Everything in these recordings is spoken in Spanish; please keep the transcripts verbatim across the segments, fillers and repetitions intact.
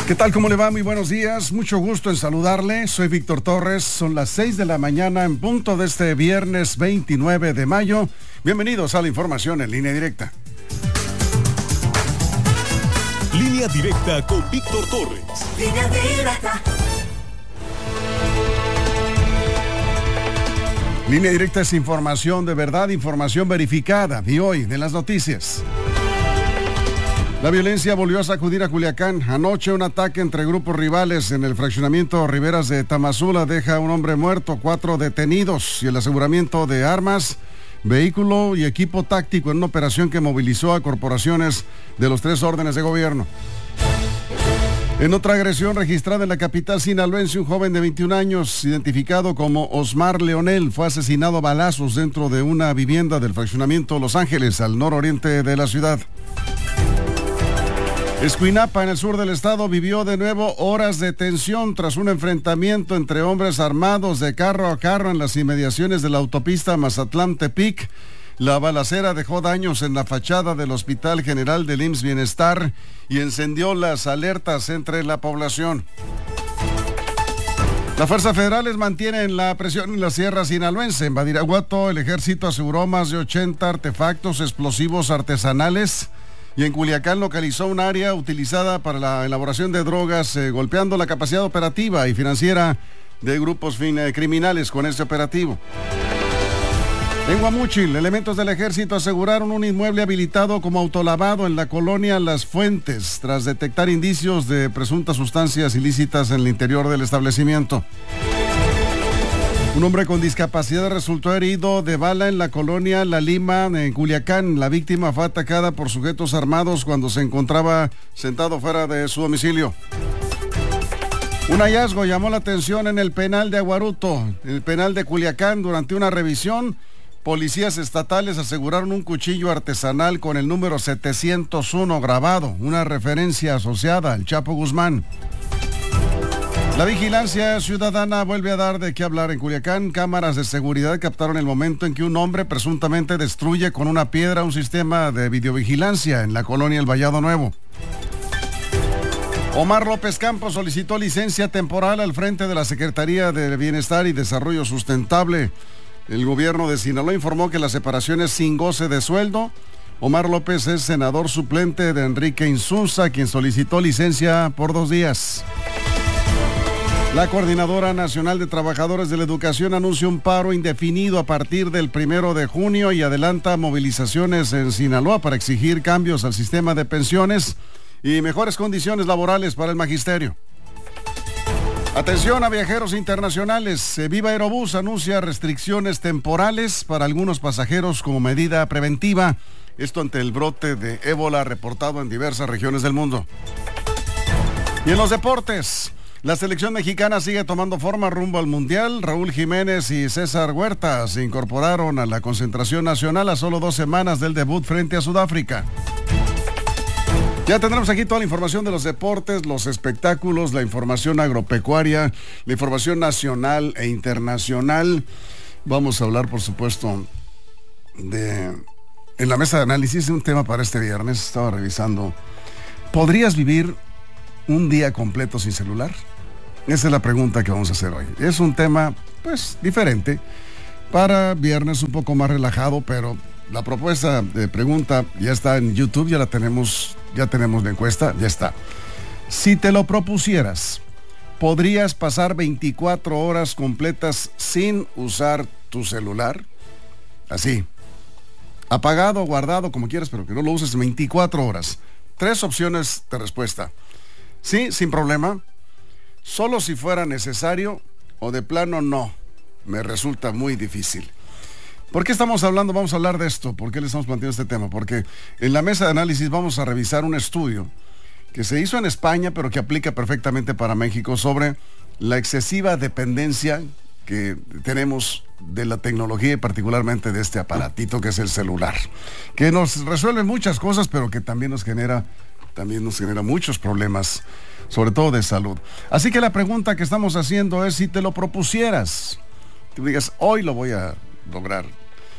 ¿Qué tal? ¿Cómo le va? Muy buenos días. Mucho gusto en saludarle. Soy Víctor Torres. Son las seis de la mañana en punto de este viernes veintinueve de mayo. Bienvenidos a la información en línea directa. Línea directa con Víctor Torres. Línea directa. Línea directa es información de verdad, información verificada. Y hoy, de las noticias. La violencia volvió a sacudir a Culiacán. Anoche un ataque entre grupos rivales en el fraccionamiento Riberas de Tamazula deja a un hombre muerto, cuatro detenidos y el aseguramiento de armas, vehículo y equipo táctico en una operación que movilizó a corporaciones de los tres órdenes de gobierno. En otra agresión registrada en la capital sinaloense, un joven de veintiún años, identificado como Osmar Leonel, fue asesinado a balazos dentro de una vivienda del fraccionamiento Los Ángeles, al nororiente de la ciudad. Escuinapa, en el sur del estado, vivió de nuevo horas de tensión tras un enfrentamiento entre hombres armados de carro a carro en las inmediaciones de la autopista Mazatlán-Tepic. La balacera dejó daños en la fachada del Hospital General del I M S S Bienestar y encendió las alertas entre la población. Las fuerzas federales mantienen la presión en la sierra sinaloense. En Badiraguato, el ejército aseguró más de ochenta artefactos explosivos artesanales. Y en Culiacán localizó un área utilizada para la elaboración de drogas, eh, golpeando la capacidad operativa y financiera de grupos fin, eh, criminales con este operativo. En Guamúchil, elementos del ejército aseguraron un inmueble habilitado como autolavado en la colonia Las Fuentes, tras detectar indicios de presuntas sustancias ilícitas en el interior del establecimiento. Un hombre con discapacidad resultó herido de bala en la colonia La Lima, en Culiacán. La víctima fue atacada por sujetos armados cuando se encontraba sentado fuera de su domicilio. Un hallazgo llamó la atención en el penal de Aguaruto, el penal de Culiacán. Durante una revisión, policías estatales aseguraron un cuchillo artesanal con el número setecientos uno grabado, una referencia asociada al Chapo Guzmán. La vigilancia ciudadana vuelve a dar de qué hablar en Culiacán. Cámaras de seguridad captaron el momento en que un hombre presuntamente destruye con una piedra un sistema de videovigilancia en la colonia El Vallado Nuevo. Omar López Campos solicitó licencia temporal al frente de la Secretaría de Bienestar y Desarrollo Sustentable. El gobierno de Sinaloa informó que la separación es sin goce de sueldo. Omar López es senador suplente de Enrique Insunza, quien solicitó licencia por dos días. La Coordinadora Nacional de Trabajadores de la Educación anuncia un paro indefinido a partir del primero de junio y adelanta movilizaciones en Sinaloa para exigir cambios al sistema de pensiones y mejores condiciones laborales para el magisterio. Atención a viajeros internacionales. Viva Aerobús anuncia restricciones temporales para algunos pasajeros como medida preventiva. Esto ante el brote de ébola reportado en diversas regiones del mundo. Y en los deportes, la selección mexicana sigue tomando forma rumbo al Mundial. Raúl Jiménez y César Huerta se incorporaron a la concentración nacional a solo dos semanas del debut frente a Sudáfrica. Ya tendremos aquí toda la información de los deportes, los espectáculos, la información agropecuaria, la información nacional e internacional. Vamos a hablar, por supuesto, de... En la mesa de análisis, un tema para este viernes, estaba revisando. ¿Podrías vivir un día completo sin celular? Esa es la pregunta que vamos a hacer hoy. Es un tema, pues, diferente. Para viernes un poco más relajado, pero la propuesta de pregunta ya está en YouTube, ya la tenemos, ya tenemos la encuesta, ya está. Si te lo propusieras, ¿podrías pasar veinticuatro horas completas sin usar tu celular? Así. Apagado, guardado, como quieras, pero que no lo uses veinticuatro horas. Tres opciones de respuesta. Sí, sin problema. Solo si fuera necesario, o de plano no. Me resulta muy difícil. ¿Por qué estamos hablando? Vamos a hablar de esto. ¿Por qué le estamos planteando este tema? Porque en la mesa de análisis vamos a revisar un estudio que se hizo en España, pero que aplica perfectamente para México, sobre la excesiva dependencia que tenemos de la tecnología y particularmente de este aparatito que es el celular, que nos resuelve muchas cosas, pero que también nos genera, también nos genera muchos problemas, sobre todo de salud. Así que la pregunta que estamos haciendo es: si te lo propusieras, tú digas, hoy lo voy a lograr,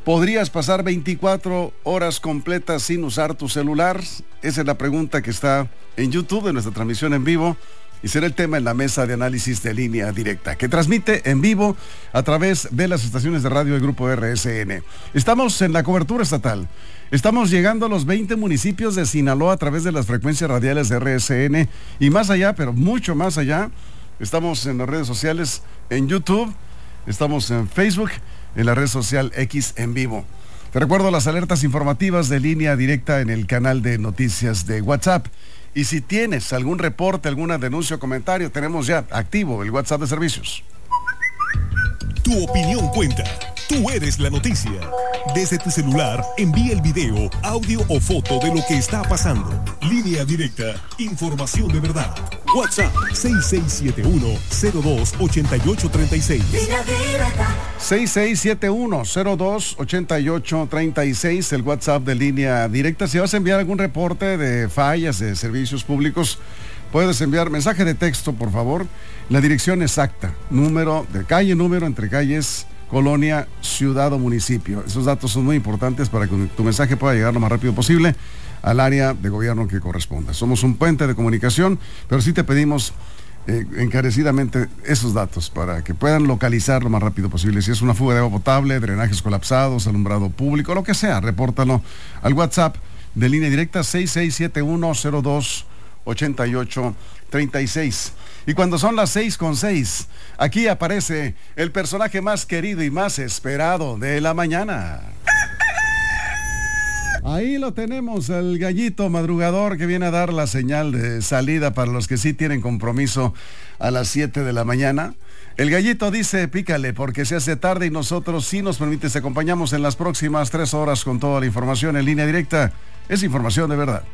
¿Podrías pasar veinticuatro horas completas sin usar tu celular? Esa es la pregunta que está en YouTube de nuestra transmisión en vivo y será el tema en la mesa de análisis de Línea Directa, que transmite en vivo a través de las estaciones de radio del Grupo R S N. Estamos en la cobertura estatal. Estamos llegando a los veinte municipios de Sinaloa a través de las frecuencias radiales de R S N y más allá, pero mucho más allá. Estamos en las redes sociales, en YouTube, estamos en Facebook, en la red social X en vivo. Te recuerdo las alertas informativas de Línea Directa en el canal de noticias de WhatsApp. Y si tienes algún reporte, alguna denuncia o comentario, tenemos ya activo el WhatsApp de servicios. Tu opinión cuenta. Tú eres la noticia. Desde tu celular, envía el video, audio o foto de lo que está pasando. Línea Directa. Información de verdad. WhatsApp seis seis siete uno, cero dos, ocho ocho tres seis. seis seis siete uno, cero dos, ocho ocho tres seis, el WhatsApp de Línea Directa. Si vas a enviar algún reporte de fallas de servicios públicos, puedes enviar mensaje de texto, por favor. La dirección exacta, número de calle, número entre calles, colonia, ciudad o municipio. Esos datos son muy importantes para que tu mensaje pueda llegar lo más rápido posible al área de gobierno que corresponda. Somos un puente de comunicación, pero sí te pedimos eh, encarecidamente esos datos para que puedan localizar lo más rápido posible. Si es una fuga de agua potable, drenajes colapsados, alumbrado público, lo que sea, repórtalo al WhatsApp de Línea Directa seis seis siete uno, cero dos, ocho ocho tres seis. Y cuando son las seis con seis, aquí aparece el personaje más querido y más esperado de la mañana. Ahí lo tenemos, el gallito madrugador que viene a dar la señal de salida para los que sí tienen compromiso a las siete de la mañana. El gallito dice, pícale porque se hace tarde y nosotros, si nos permites, te acompañamos en las próximas tres horas con toda la información en Línea Directa. Es información de verdad.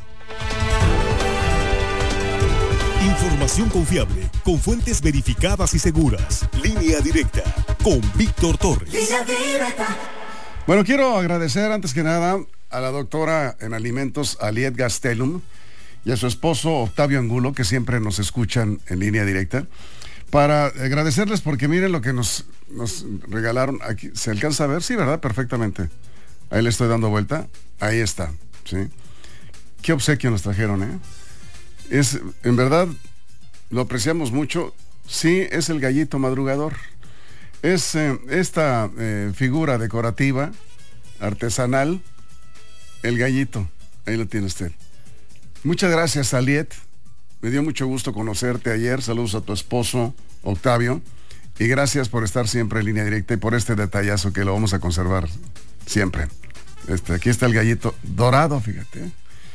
Información confiable, con fuentes verificadas y seguras. Línea Directa, con Víctor Torres. Línea Directa. Bueno, quiero agradecer antes que nada a la doctora en alimentos Aliet Gastelum y a su esposo Octavio Angulo, que siempre nos escuchan en Línea Directa, para agradecerles porque miren lo que nos, nos regalaron aquí. ¿Se alcanza a ver? Sí, ¿verdad? Perfectamente. Ahí le estoy dando vuelta. Ahí está, ¿sí? Qué obsequio nos trajeron, ¿eh? Es, en verdad, lo apreciamos mucho. Sí, es el gallito madrugador. Es eh, esta eh, figura decorativa, artesanal, el gallito. Ahí lo tiene usted. Muchas gracias, Aliet. Me dio mucho gusto conocerte ayer. Saludos a tu esposo, Octavio. Y gracias por estar siempre en Línea Directa y por este detallazo que lo vamos a conservar siempre. Este, aquí está el gallito dorado, fíjate.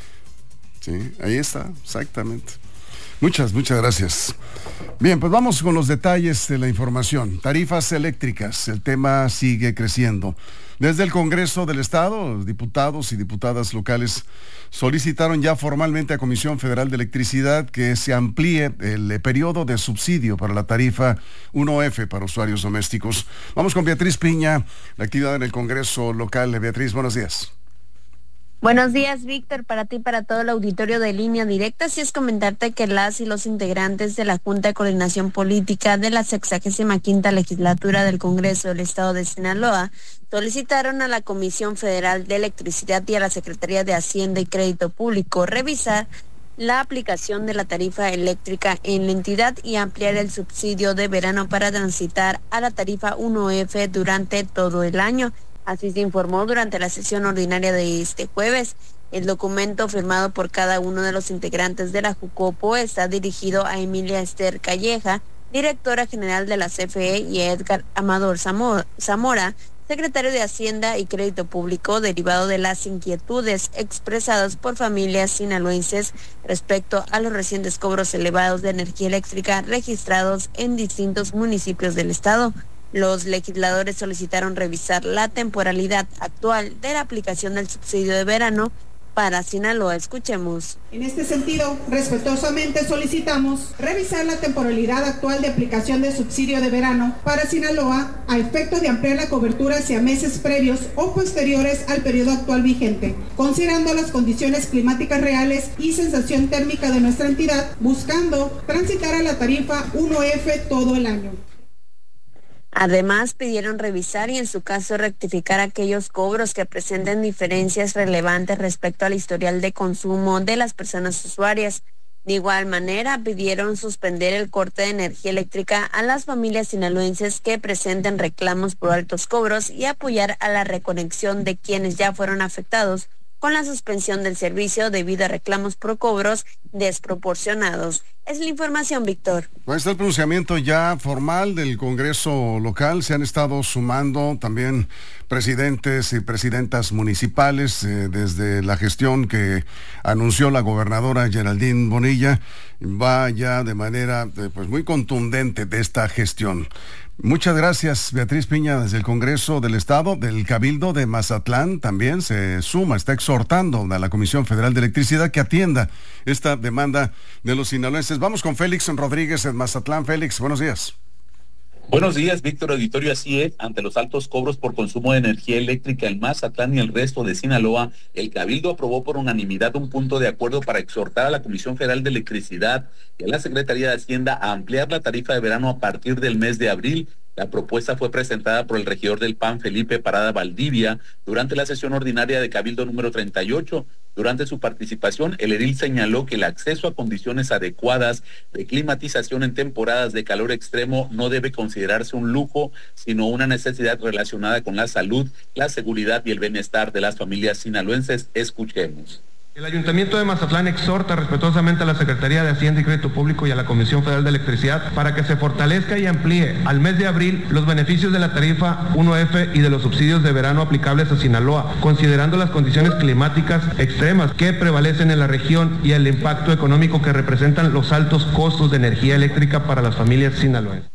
Sí, ahí está, exactamente. Muchas, muchas gracias. Bien, pues vamos con los detalles de la información. Tarifas eléctricas, el tema sigue creciendo. Desde el Congreso del Estado, diputados y diputadas locales solicitaron ya formalmente a Comisión Federal de Electricidad que se amplíe el periodo de subsidio para la tarifa uno F para usuarios domésticos. Vamos con Beatriz Piña, la actividad en el Congreso local. Beatriz, buenos días. Buenos días, Víctor, para ti y para todo el auditorio de Línea Directa. Sí es comentarte que las y los integrantes de la Junta de Coordinación Política de la sexagésima quinta legislatura del Congreso del Estado de Sinaloa solicitaron a la Comisión Federal de Electricidad y a la Secretaría de Hacienda y Crédito Público revisar la aplicación de la tarifa eléctrica en la entidad y ampliar el subsidio de verano para transitar a la tarifa uno F durante todo el año. Así se informó durante la sesión ordinaria de este jueves. El documento firmado por cada uno de los integrantes de la Jucopo está dirigido a Emilia Esther Calleja, directora general de la C F E, y a Edgar Amador Zamora, secretario de Hacienda y Crédito Público, derivado de las inquietudes expresadas por familias sinaloenses respecto a los recientes cobros elevados de energía eléctrica registrados en distintos municipios del estado. Los legisladores solicitaron revisar la temporalidad actual de la aplicación del subsidio de verano para Sinaloa. Escuchemos. En este sentido, respetuosamente solicitamos revisar la temporalidad actual de aplicación del subsidio de verano para Sinaloa a efecto de ampliar la cobertura hacia meses previos o posteriores al periodo actual vigente, considerando las condiciones climáticas reales y sensación térmica de nuestra entidad, buscando transitar a la tarifa uno F todo el año. Además, pidieron revisar y en su caso rectificar aquellos cobros que presenten diferencias relevantes respecto al historial de consumo de las personas usuarias. De igual manera, pidieron suspender el corte de energía eléctrica a las familias sinaloenses que presenten reclamos por altos cobros y apoyar a la reconexión de quienes ya fueron afectados con la suspensión del servicio debido a reclamos por cobros desproporcionados. Es la información, Víctor. Ahí está el pronunciamiento ya formal del Congreso local. Se han estado sumando también presidentes y presidentas municipales eh, desde la gestión que anunció la gobernadora Geraldine Bonilla. Va ya de manera eh, pues muy contundente de esta gestión. Muchas gracias, Beatriz Piña, desde el Congreso del Estado. Del Cabildo de Mazatlán también se suma, está exhortando a la Comisión Federal de Electricidad que atienda esta demanda de los sinaloenses. Vamos con Félix Rodríguez en Mazatlán. Félix, buenos días. Buenos días, Víctor Auditorio. Así es, ante los altos cobros por consumo de energía eléctrica en Mazatlán y el resto de Sinaloa, el Cabildo aprobó por unanimidad un punto de acuerdo para exhortar a la Comisión Federal de Electricidad y a la Secretaría de Hacienda a ampliar la tarifa de verano a partir del mes de abril. La propuesta fue presentada por el regidor del P A N, Felipe Parada Valdivia, durante la sesión ordinaria de Cabildo número treinta y ocho. Durante su participación, el edil señaló que el acceso a condiciones adecuadas de climatización en temporadas de calor extremo no debe considerarse un lujo, sino una necesidad relacionada con la salud, la seguridad y el bienestar de las familias sinaloenses. Escuchemos. El Ayuntamiento de Mazatlán exhorta respetuosamente a la Secretaría de Hacienda y Crédito Público y a la Comisión Federal de Electricidad para que se fortalezca y amplíe al mes de abril los beneficios de la tarifa uno F y de los subsidios de verano aplicables a Sinaloa, considerando las condiciones climáticas extremas que prevalecen en la región y el impacto económico que representan los altos costos de energía eléctrica para las familias sinaloenses.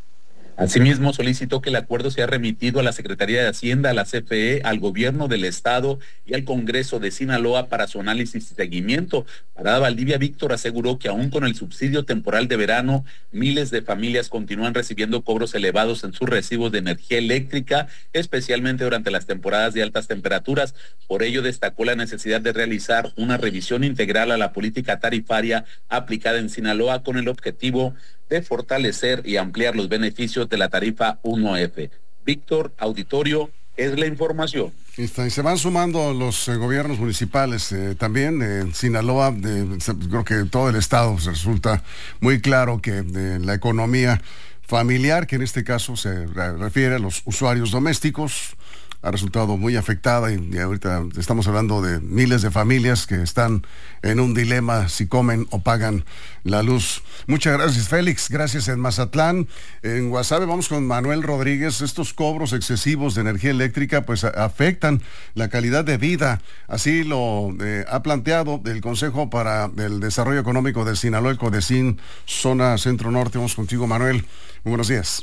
Asimismo, solicitó que el acuerdo sea remitido a la Secretaría de Hacienda, a la C F E, al Gobierno del Estado y al Congreso de Sinaloa para su análisis y seguimiento. Parada Valdivia, Víctor, aseguró que aún con el subsidio temporal de verano, miles de familias continúan recibiendo cobros elevados en sus recibos de energía eléctrica, especialmente durante las temporadas de altas temperaturas. Por ello, destacó la necesidad de realizar una revisión integral a la política tarifaria aplicada en Sinaloa con el objetivo de fortalecer y ampliar los beneficios de la tarifa uno F. Víctor, auditorio, es la información. Y se van sumando los eh, gobiernos municipales eh, también. En eh, Sinaloa, de, creo que todo el estado se resulta muy claro que de la economía familiar, que en este caso se refiere a los usuarios domésticos, ha resultado muy afectada y, y ahorita estamos hablando de miles de familias que están en un dilema si comen o pagan la luz. Muchas gracias, Félix. Gracias en Mazatlán. En Guasave vamos con Manuel Rodríguez. Estos cobros excesivos de energía eléctrica pues a, afectan la calidad de vida. Así lo eh, ha planteado el Consejo para el Desarrollo Económico de Sinaloa, el CODESIN, zona centro-norte. Vamos contigo, Manuel. Muy buenos días.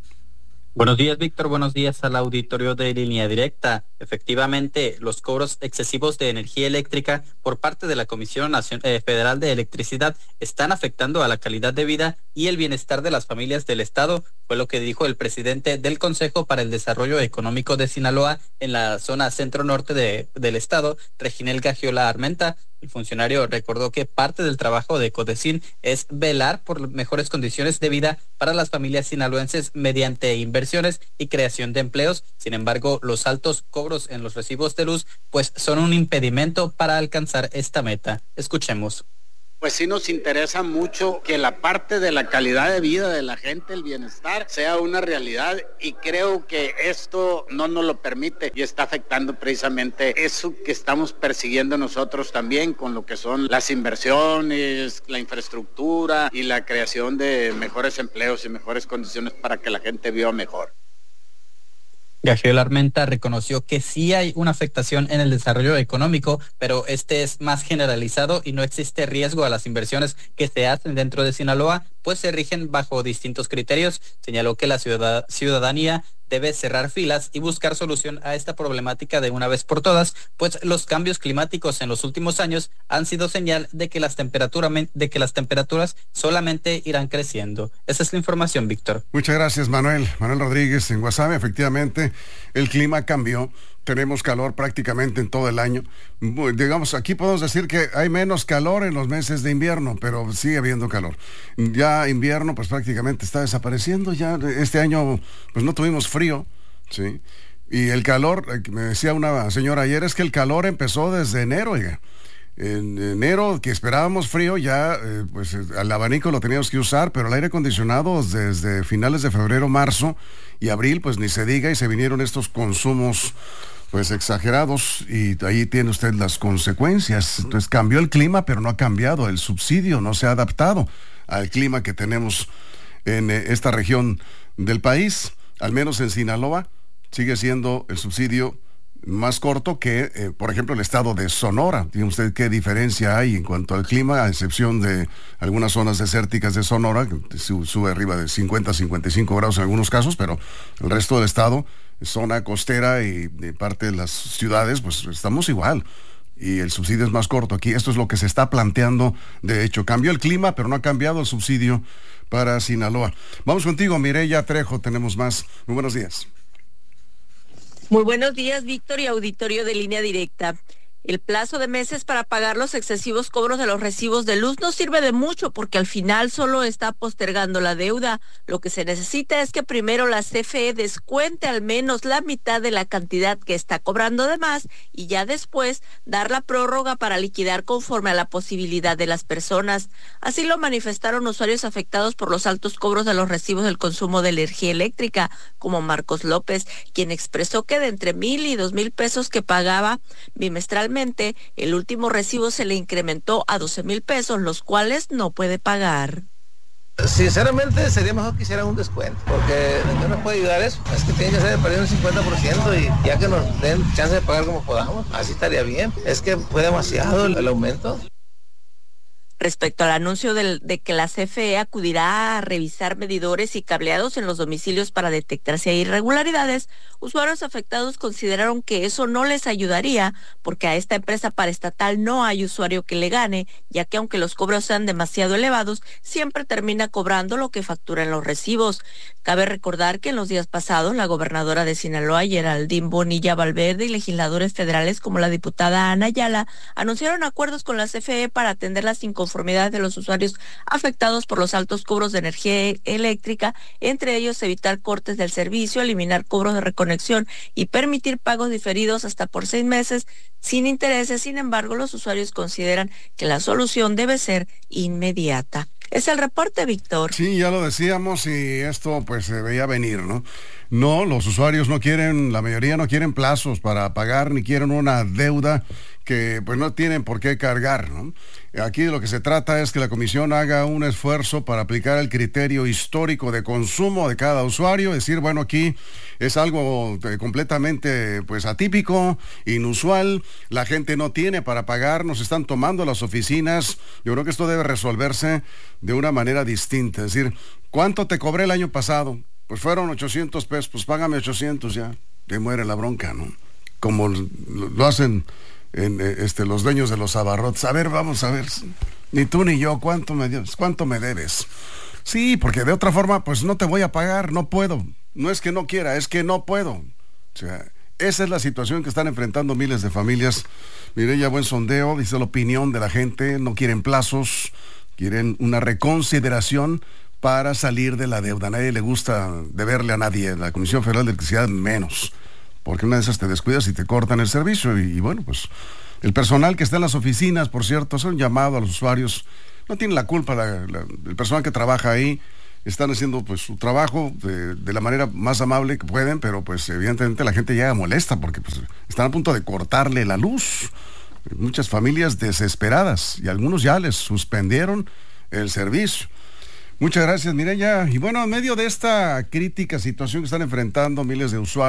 Buenos días, Víctor. Buenos días al auditorio de Línea Directa. Efectivamente, los cobros excesivos de energía eléctrica por parte de la Comisión Nacional, eh, Federal de Electricidad están afectando a la calidad de vida y el bienestar de las familias del Estado, fue lo que dijo el presidente del Consejo para el Desarrollo Económico de Sinaloa en la zona centro-norte de, del Estado, Reginel Gagiola Armenta. El funcionario recordó que parte del trabajo de CODESIN es velar por mejores condiciones de vida para las familias sinaloenses mediante inversiones y creación de empleos. Sin embargo, los altos cobros en los recibos de luz pues son un impedimento para alcanzar esta meta. Escuchemos. Pues sí nos interesa mucho que la parte de la calidad de vida de la gente, el bienestar, sea una realidad y creo que esto no nos lo permite y está afectando precisamente eso que estamos persiguiendo nosotros también con lo que son las inversiones, la infraestructura y la creación de mejores empleos y mejores condiciones para que la gente viva mejor. Gagiola Armenta reconoció que sí hay una afectación en el desarrollo económico, pero este es más generalizado y no existe riesgo a las inversiones que se hacen dentro de Sinaloa, pues se rigen bajo distintos criterios. Señaló que la ciudad, ciudadanía debe cerrar filas y buscar solución a esta problemática de una vez por todas, pues los cambios climáticos en los últimos años han sido señal de que las temperaturas de que las temperaturas solamente irán creciendo. Esa es la información, Víctor. Muchas gracias, Manuel. Manuel Rodríguez en Guasave. Efectivamente, el clima cambió tenemos calor prácticamente en todo el año. Digamos, aquí podemos decir que hay menos calor en los meses de invierno, pero sigue habiendo calor. Ya invierno pues prácticamente está desapareciendo, ya este año pues no tuvimos frío, ¿sí? Y el calor, me decía una señora ayer, es que el calor empezó desde enero, oiga. En enero, que esperábamos frío, ya eh, pues el abanico lo teníamos que usar, pero el aire acondicionado desde finales de febrero, marzo y abril, pues ni se diga, y se vinieron estos consumos pues exagerados, y ahí tiene usted las consecuencias. Entonces cambió el clima, pero no ha cambiado el subsidio, no se ha adaptado al clima que tenemos en eh, esta región del país. Al menos en Sinaloa sigue siendo el subsidio más corto que, eh, por ejemplo, el estado de Sonora. ¿Tiene usted qué diferencia hay en cuanto al clima, a excepción de algunas zonas desérticas de Sonora, que sube arriba de cincuenta, cincuenta y cinco grados en algunos casos, pero el resto del estado, zona costera y de parte de las ciudades, pues estamos igual. Y el subsidio es más corto aquí. Esto es lo que se está planteando. De hecho, cambió el clima, pero no ha cambiado el subsidio para Sinaloa. Vamos contigo, Mireya Trejo, tenemos más. Muy buenos días. Muy buenos días, Víctor y auditorio de Línea Directa. El plazo de meses para pagar los excesivos cobros de los recibos de luz no sirve de mucho porque al final solo está postergando la deuda. Lo que se necesita es que primero la C F E descuente al menos la mitad de la cantidad que está cobrando de más y ya después dar la prórroga para liquidar conforme a la posibilidad de las personas. Así lo manifestaron usuarios afectados por los altos cobros de los recibos del consumo de energía eléctrica, como Marcos López, quien expresó que de entre mil y dos mil pesos que pagaba bimestralmente, el último recibo se le incrementó a doce mil pesos, los cuales no puede pagar. Sinceramente sería mejor que hicieran un descuento, porque no nos puede ayudar eso. Es que tiene que ser perdido un cincuenta por ciento y ya que nos den chance de pagar como podamos, así estaría bien. Es que fue demasiado el, el aumento. Respecto al anuncio del, de que la C F E acudirá a revisar medidores y cableados en los domicilios para detectar si hay irregularidades, usuarios afectados consideraron que eso no les ayudaría porque a esta empresa paraestatal no hay usuario que le gane, ya que aunque los cobros sean demasiado elevados, siempre termina cobrando lo que factura en los recibos. Cabe recordar que en los días pasados la gobernadora de Sinaloa, Geraldine Bonilla Valverde, y legisladores federales como la diputada Ana Ayala anunciaron acuerdos con la C F E para atender las inconformidades de los usuarios afectados por los altos cobros de energía eléctrica, entre ellos evitar cortes del servicio, eliminar cobros de reconexión y permitir pagos diferidos hasta por seis meses sin intereses. Sin embargo, los usuarios consideran que la solución debe ser inmediata. Es el reporte, Víctor. Sí, ya lo decíamos y esto pues se veía venir, ¿no? No, los usuarios no quieren, la mayoría no quieren plazos para pagar ni quieren una deuda que pues no tienen por qué cargar, ¿no? Aquí de lo que se trata es que la comisión haga un esfuerzo para aplicar el criterio histórico de consumo de cada usuario, decir, bueno, aquí es algo completamente pues atípico, inusual, la gente no tiene para pagar, nos están tomando las oficinas. Yo creo que esto debe resolverse de una manera distinta, es decir, ¿cuánto te cobré el año pasado? Pues fueron ochocientos pesos, pues págame ochocientos ya, te muere la bronca, ¿no? Como lo hacen en, este, los dueños de los abarrotes. A ver, vamos a ver, ni tú ni yo, ¿cuánto me debes? ¿Cuánto me debes? Sí, porque de otra forma, pues no te voy a pagar, no puedo. No es que no quiera, es que no puedo. O sea, esa es la situación que están enfrentando miles de familias. Mire, ya buen sondeo, dice la opinión de la gente, no quieren plazos, quieren una reconsideración para salir de la deuda. A nadie le gusta deberle a nadie, la Comisión Federal de Electricidad menos, porque una de esas te descuidas y te cortan el servicio. Y, y bueno, pues el personal que está en las oficinas, por cierto, hace un llamado a los usuarios, no tienen la culpa, la, la, el personal que trabaja ahí, están haciendo pues su trabajo de, de la manera más amable que pueden, pero pues evidentemente la gente llega molesta porque pues están a punto de cortarle la luz. Muchas familias desesperadas y algunos ya les suspendieron el servicio. Muchas gracias, Mireya. Y bueno, en medio de esta crítica situación que están enfrentando miles de usuarios,